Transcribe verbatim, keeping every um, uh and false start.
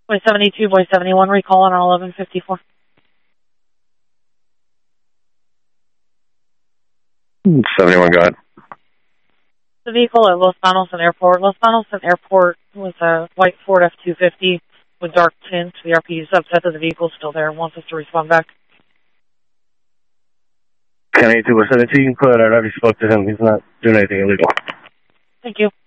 Boy seventy-two, Boy seventy-one, recall on eleven fifty-four. seventy-one, go ahead. The vehicle at Los Donaldson Airport. Los Donaldson Airport was a white Ford F two fifty with dark tint. The R P U subset of the vehicle is still there and wants us to respond back. ten eighty-two, Boy seventy-two, you can put it. I already spoke to him. He's not doing anything illegal. Thank you.